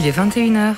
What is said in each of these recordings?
il est 21h.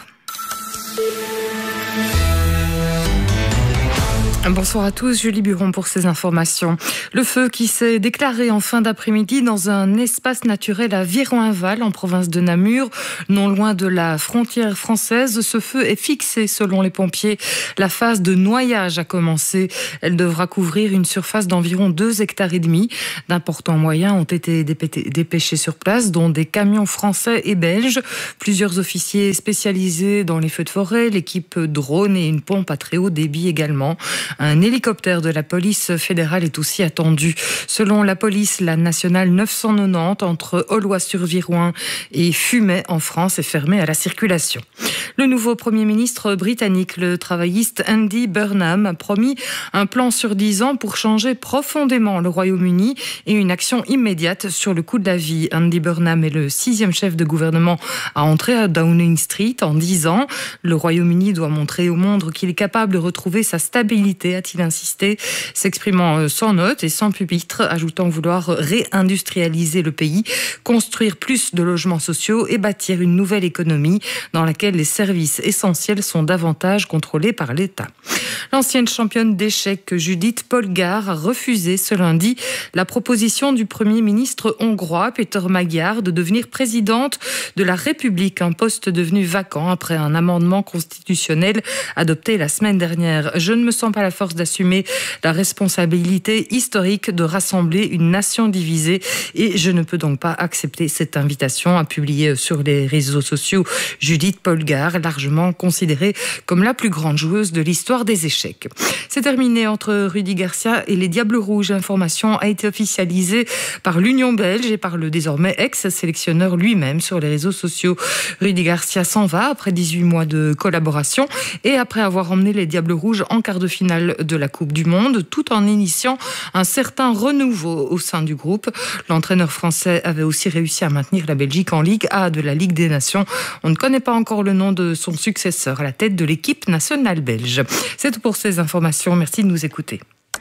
Bonsoir à tous, Julie Buron pour ces informations. Le feu qui s'est déclaré en fin d'après-midi dans un espace naturel à Viroinval, en province de Namur, non loin de la frontière française. Ce feu est fixé selon les pompiers. La phase de noyage a commencé. Elle devra couvrir une surface d'environ 2,5 hectares. D'importants moyens ont été dépêchés sur place, dont des camions français et belges, plusieurs officiers spécialisés dans les feux de forêt, l'équipe drone et une pompe à très haut débit également. Un hélicoptère de la police fédérale est aussi attendu. Selon la police, la nationale 990 entre Aulnois-sur-Viroin et Fumay en France est fermée à la circulation. Le nouveau Premier ministre britannique, le travailliste Andy Burnham, a promis un plan sur 10 ans pour changer profondément le Royaume-Uni et une action immédiate sur le coût de la vie. Andy Burnham est le 6e chef de gouvernement à entrer à Downing Street en 10 ans. Le Royaume-Uni doit montrer au monde qu'il est capable de retrouver sa stabilité, a-t-il insisté, s'exprimant sans note et sans pupitre, ajoutant vouloir réindustrialiser le pays, construire plus de logements sociaux et bâtir une nouvelle économie dans laquelle les services essentiels sont davantage contrôlés par l'État. L'ancienne championne d'échecs Judith Polgár a refusé ce lundi la proposition du Premier ministre hongrois Péter Magyar de devenir présidente de la République, un poste devenu vacant après un amendement constitutionnel adopté la semaine dernière. Je ne me sens pas la force d'assumer la responsabilité historique de rassembler une nation divisée et je ne peux donc pas accepter cette invitation, a publié sur les réseaux sociaux Judith Polgár, largement considérée comme la plus grande joueuse de l'histoire des échecs. C'est terminé entre Rudy Garcia et les Diables Rouges. L'information a été officialisée par l'Union belge et par le désormais ex-sélectionneur lui-même sur les réseaux sociaux. Rudy Garcia s'en va après 18 mois de collaboration et après avoir emmené les Diables Rouges en quart de finale de la Coupe du Monde, tout en initiant un certain renouveau au sein du groupe. L'entraîneur français avait aussi réussi à maintenir la Belgique en Ligue A de la Ligue des Nations. On ne connaît pas encore le nom de son successeur à la tête de l'équipe nationale belge. C'est tout pour ces informations. Merci de nous écouter.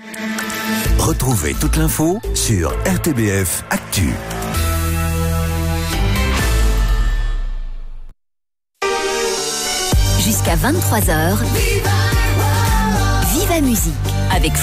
Retrouvez toute l'info sur RTBF Actu. Jusqu'à 23h, Viva Musique avec